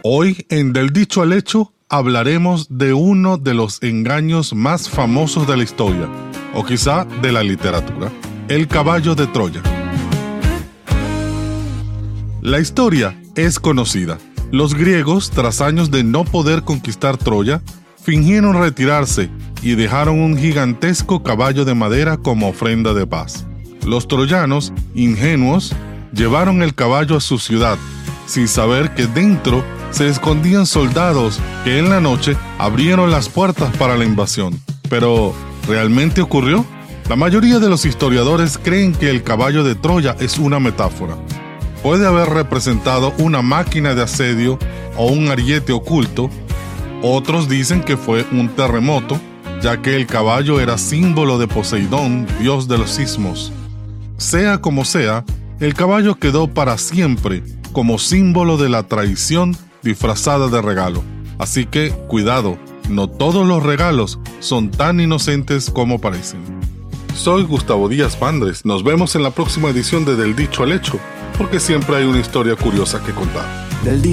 Hoy, en Del Dicho al Hecho, hablaremos de uno de los engaños más famosos de la historia, o quizá de la literatura, el caballo de Troya. La historia es conocida. Los griegos, tras años de no poder conquistar Troya, fingieron retirarse y dejaron un gigantesco caballo de madera como ofrenda de paz. Los troyanos, ingenuos, llevaron el caballo a su ciudad, sin saber que dentro se escondían soldados que en la noche abrieron las puertas para la invasión. Pero, ¿realmente ocurrió? La mayoría de los historiadores creen que el caballo de Troya es una metáfora. Puede haber representado una máquina de asedio o un ariete oculto. Otros dicen que fue un terremoto, ya que el caballo era símbolo de Poseidón, dios de los sismos. Sea como sea, el caballo quedó para siempre como símbolo de la traición disfrazada de regalo. Así que, cuidado, no todos los regalos son tan inocentes como parecen. Soy Gustavo Díaz Pandres. Nos vemos en la próxima edición de Del Dicho al Hecho, porque siempre hay una historia curiosa que contar.